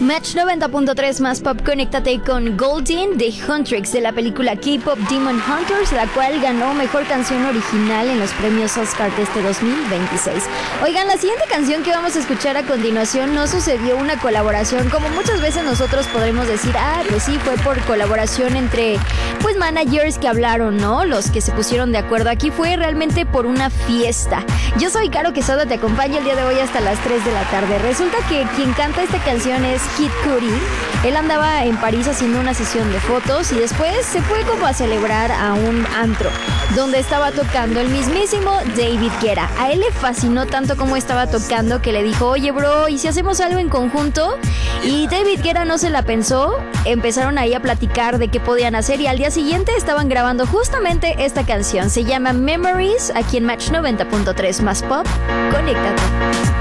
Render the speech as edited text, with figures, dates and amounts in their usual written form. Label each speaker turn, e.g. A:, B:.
A: Match 90.3 más pop, conéctate con Golden de Huntrix de la película K-Pop Demon Hunters, la cual ganó Mejor Canción Original en los premios Oscar de este 2026. Oigan, la siguiente canción que vamos a escuchar a continuación no sucedió una colaboración, como muchas veces nosotros podremos decir, pues sí, fue por colaboración entre, pues, managers que hablaron, ¿no? Los que se pusieron de acuerdo. Aquí fue realmente por una fiesta. Yo soy Caro Quesada, te acompaño el día de hoy hasta las 3 de la tarde. Resulta que quien canta esta canción es Kid Cudi. Él andaba en París haciendo una sesión de fotos y después se fue como a celebrar a un antro donde estaba tocando el mismísimo David Guetta. A él le fascinó tanto cómo estaba tocando que le dijo, oye bro, ¿y si hacemos algo en conjunto? Y David Guetta no se la pensó, empezaron ahí a platicar de qué podían hacer y al día siguiente estaban grabando justamente esta canción. Se llama Memories, aquí en Match 90.3 más pop. Conéctate.